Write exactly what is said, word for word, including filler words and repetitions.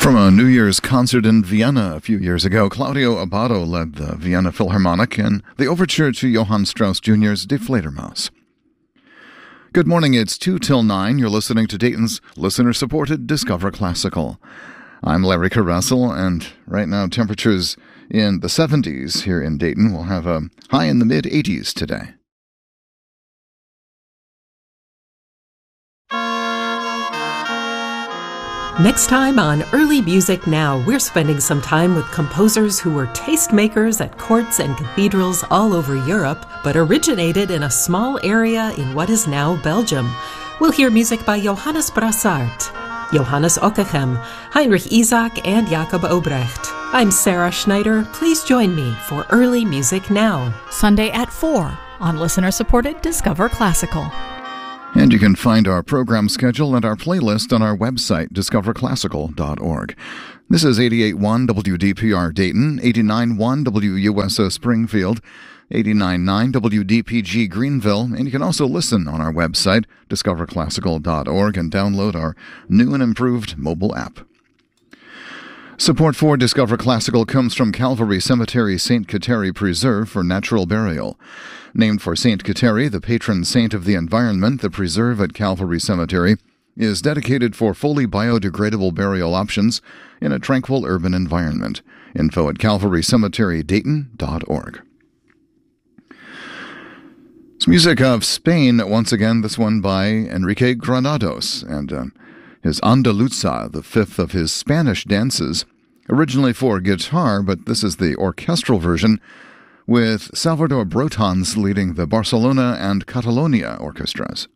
From a New Year's concert in Vienna a few years ago, Claudio Abbado led the Vienna Philharmonic in the overture to Johann Strauss Junior's Die Fledermaus. Good morning, it's two till nine. You're listening to Dayton's listener-supported Discover Classical. I'm Larry Caressel, and right now temperatures in the seventies here in Dayton. We'll have a high in the mid-eighties today. Next time on Early Music Now, we're spending some time with composers who were tastemakers at courts and cathedrals all over Europe, but originated in a small area in what is now Belgium. We'll hear music by Johannes Brassard, Johannes Ockeghem, Heinrich Isaac, and Jacob Obrecht. I'm Sarah Schneider. Please join me for Early Music Now. Sunday at four on listener-supported Discover Classical. And you can find our program schedule and our playlist on our website, discover classical dot org. This is eighty-eight point one W D P R Dayton, eighty-nine point one W U S O Springfield, eighty-nine point nine W D P G Greenville, and you can also listen on our website, discover classical dot org, and download our new and improved mobile app. Support for Discover Classical comes from Calvary Cemetery Saint Kateri Preserve for natural burial. Named for Saint Kateri, the patron saint of the environment, the preserve at Calvary Cemetery is dedicated for fully biodegradable burial options in a tranquil urban environment. Info at calvary cemetery dayton dot org. It's music of Spain once again, this one by Enrique Granados, and uh, his Andaluza, the fifth of his Spanish dances, originally for guitar, but this is the orchestral version, with Salvador Brotans leading the Barcelona and Catalonia orchestras.